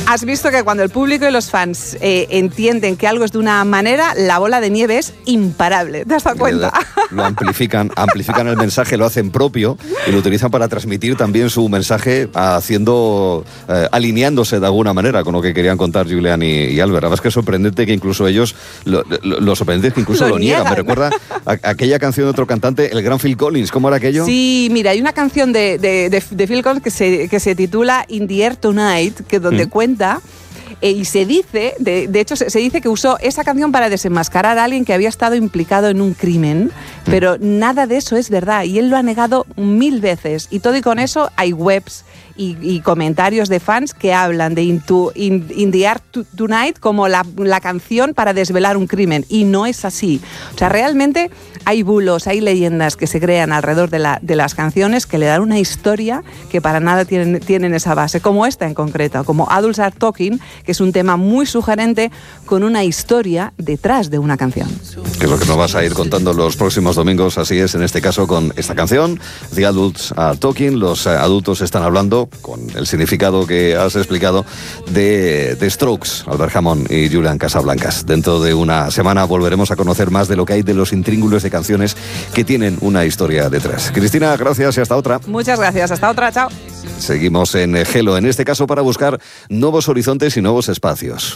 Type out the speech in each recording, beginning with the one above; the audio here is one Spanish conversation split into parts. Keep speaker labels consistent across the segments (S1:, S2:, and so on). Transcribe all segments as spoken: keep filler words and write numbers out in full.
S1: Has visto que cuando el público y los fans eh, entienden que algo es de una manera, la bola de nieve es imparable. ¿Te has dado cuenta?
S2: Lo amplifican, amplifican el mensaje, lo hacen propio y lo utilizan para transmitir también su mensaje haciendo, eh, alineándose de alguna manera con lo que querían contar Julián y, y Albert. La verdad es que es sorprendente que incluso ellos, lo, lo, lo sorprendente es que incluso lo, lo niegan. niegan. Me recuerda a, a aquella canción de otro cantante, el gran Phil Collins. ¿Cómo era aquello?
S1: Sí, mira, hay una canción de, de, de, de Phil Collins que se, que se titula In the Air Tonight, que donde mm. cuenta Eh, y se dice, de, de hecho se, se dice que usó esa canción para desenmascarar a alguien que había estado implicado en un crimen, pero nada de eso es verdad y él lo ha negado mil veces y todo y con eso hay webs y, y comentarios de fans que hablan de Into, in, in the Air Tonight como la, la canción para desvelar un crimen y no es así. O sea, realmente hay bulos, hay leyendas que se crean alrededor de, la, de las canciones que le dan una historia que para nada tienen, tienen esa base, como esta en concreto, como Adults Are Talking, que es un tema muy sugerente con una historia detrás de una canción.
S2: Que es lo que nos vas a ir contando los próximos domingos, así es en este caso con esta canción, The Adults Are Talking, los adultos están hablando, con el significado que has explicado, de, de Strokes, Albert Hammond y Julian Casablancas. Dentro de una semana volveremos a conocer más de lo que hay de los intríngulos de canciones que tienen una historia detrás. Cristina, gracias y hasta otra.
S1: Muchas gracias, hasta otra, chao.
S2: Seguimos en Hello, en este caso para buscar nuevos horizontes y nuevos espacios.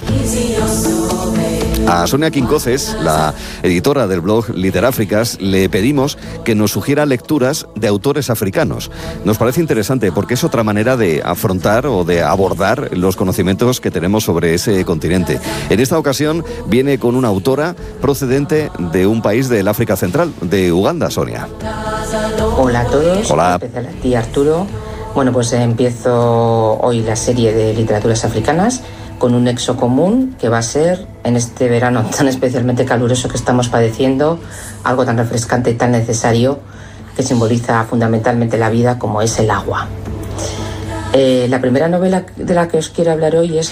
S2: A Sonia Quincoces, la editora del blog Literáfricas, le pedimos que nos sugiera lecturas de autores africanos. Nos parece interesante porque es otra manera de afrontar o de abordar los conocimientos que tenemos sobre ese continente. En esta ocasión viene con una autora procedente de un país del África Central, de Uganda, Sonia.
S3: Hola a todos.
S2: Hola.
S3: En especial a ti, Arturo. Bueno, pues empiezo hoy la serie de literaturas africanas con un nexo común que va a ser, en este verano tan especialmente caluroso que estamos padeciendo, algo tan refrescante y tan necesario que simboliza fundamentalmente la vida como es el agua. Eh, la primera novela de la que os quiero hablar hoy es